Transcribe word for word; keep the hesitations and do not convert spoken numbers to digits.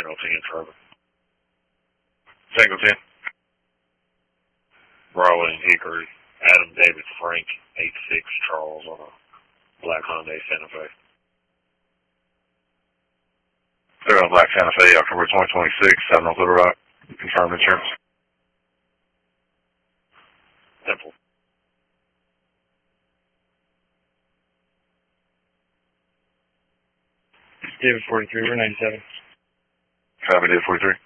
Tango ten Trevor. Tango ten. Bravo and Hickory. Adam David Frank, eight six Charles on a black Hyundai Santa Fe. They're on Black Santa Fe, October twenty twenty-six, South North Little Rock. Confirm insurance. Temple. David forty-three, we're ninety-seven. Copy, David forty-three.